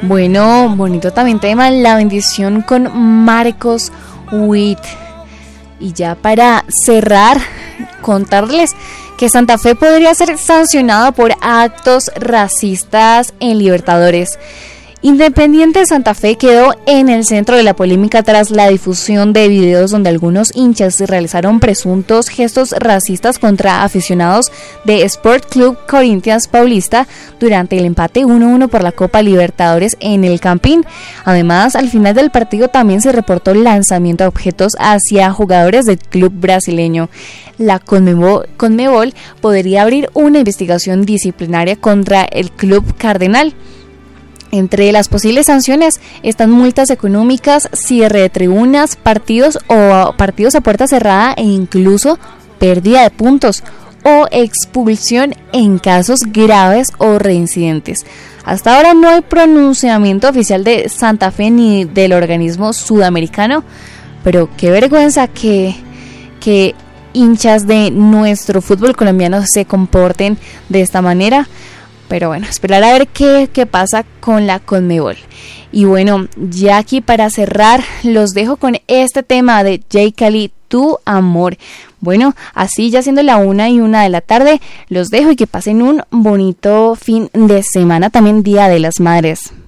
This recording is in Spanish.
Bueno, bonito también tema, la bendición con Marcos Witt. Y ya para cerrar, contarles que Santa Fe podría ser sancionado por actos racistas en Libertadores. Independiente Santa Fe quedó en el centro de la polémica tras la difusión de videos donde algunos hinchas realizaron presuntos gestos racistas contra aficionados de Sport Club Corinthians Paulista durante el empate 1-1 por la Copa Libertadores en el Campín. Además, al final del partido también se reportó lanzamiento de objetos hacia jugadores del club brasileño. La Conmebol podría abrir una investigación disciplinaria contra el club cardenal. Entre las posibles sanciones están multas económicas, cierre de tribunas, partidos a puerta cerrada e incluso pérdida de puntos o expulsión en casos graves o reincidentes. Hasta ahora no hay pronunciamiento oficial de Santa Fe ni del organismo sudamericano, pero qué vergüenza que hinchas de nuestro fútbol colombiano se comporten de esta manera. Pero bueno, esperar a ver qué pasa con la Conmebol. Y bueno, ya aquí para cerrar, los dejo con este tema de Jay Cali, Tu Amor. Bueno, así ya siendo la 1:01 de la tarde, los dejo y que pasen un bonito fin de semana, también Día de las Madres.